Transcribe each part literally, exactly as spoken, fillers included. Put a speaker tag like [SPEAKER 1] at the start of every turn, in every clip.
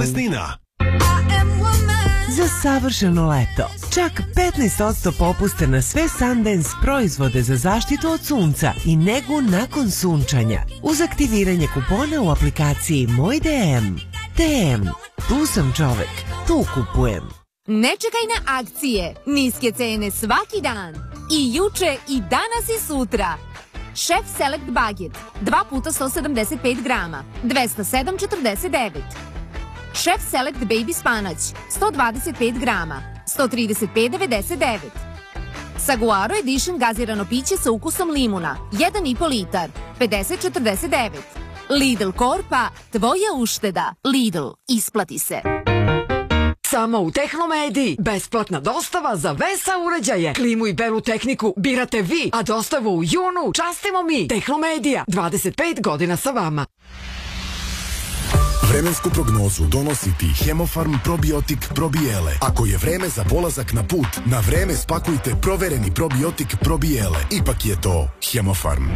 [SPEAKER 1] Mesnina.
[SPEAKER 2] Za savršeno leto. Čak petnaest posto popusta na sve Sundance proizvode za zaštitu od sunca i negu nakon sunčanja. Uz aktiviranje kupona u aplikaciji Moj D M. D M. Tu sam čovek. Tu kupujem.
[SPEAKER 3] Ne čekaj na akcije. Niske cene svaki dan. I juče, i danas, i sutra. Chef Select Baget. dva puta sto sedamdeset pet grama. dvesta sedam četrdeset devet. Chef Select Baby Spanać, sto dvadeset pet grama, sto trideset pet devedeset devet. Saguaro Edition gazirano piće sa ukusom limuna, jedan i po litar, pedeset četrdeset devet. Lidl Korpa, tvoja ušteda. Lidl, isplati se.
[SPEAKER 4] Samo u Tehnomediji. Besplatna dostava za Vesa uređaje. Klimu i belu tehniku birate vi, a dostavu u junu častimo mi. Tehnomedija, dvadeset pet godina sa vama.
[SPEAKER 1] Vremensku prognozu donosi ti Hemofarm probiotik probijele. Ako je vreme za polazak na put, na vreme spakujte provereni probiotik probijele. Ipak je to Hemofarm.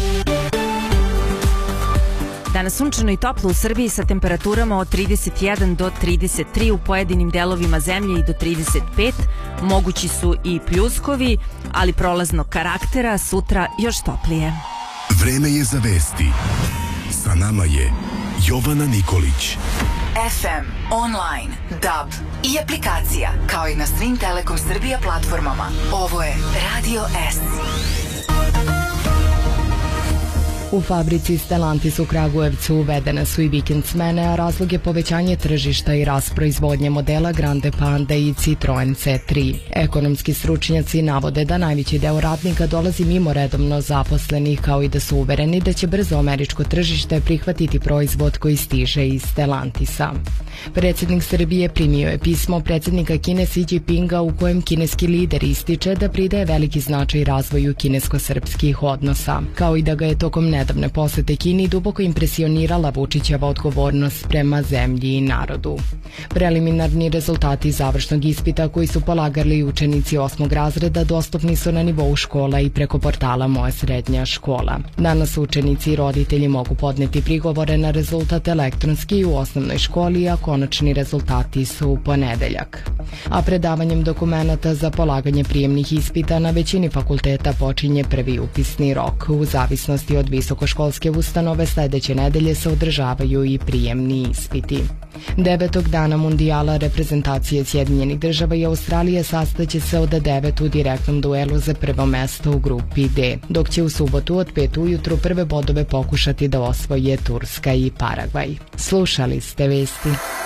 [SPEAKER 5] Danas sunčano i toplo u Srbiji sa temperaturama od trideset jedan do trideset tri, u pojedinim delovima zemlje i do trideset pet. Mogući su i pljuskovi, ali prolaznog karaktera, sutra još toplije.
[SPEAKER 1] Vreme je za vesti. Sa nama je Jovana Nikolić.
[SPEAKER 6] F M, online, D A B i aplikacija, kao i na svim Telekom Srbija platformama. Ovo je Radio S.
[SPEAKER 7] U fabrici Stellantis u Kragujevcu uvedene su i vikend smene, a razlog je povećanje tržišta i rast proizvodnje modela Grande Panda i Citroen C tri. Ekonomski stručnjaci navode da najveći deo radnika dolazi mimo redovno zaposlenih, kao i da su uvereni da će brzo američko tržište prihvatiti proizvod koji stiže iz Stellantisa. Predsjednik Srbije primio je pismo predsjednika Kine Xi Jinpinga u kojem kineski lider ističe da pridaje veliki značaj razvoju kinesko-srpskih odnosa, kao i da ga je tokom nedavne posete Kini duboko impresionirala Vučićeva odgovornost prema zemlji i narodu. Preliminarni rezultati završnog ispita koji su polagali učenici osmog razreda dostupni su na nivou škola i preko portala Moja srednja škola. Danas učenici i roditelji mogu podneti prigovore na rezultat elektronski u osnovnoj školi, a konačni rezultati su u ponedeljak. A predavanjem dokumenata za polaganje prijemnih ispita na većini fakulteta počinje prvi upisni rok. U zavisnosti od visokoškolske ustanove sledeće nedelje se održavaju i prijemni ispiti. Devetog dana mundijala reprezentacije Sjedinjenih država i Australije sastaće se od devet u direktnom duelu za prvo mesto u grupi D, dok će u subotu od pet ujutru prve bodove pokušati da osvoje Turska i Paragvaj. Slušali ste vesti.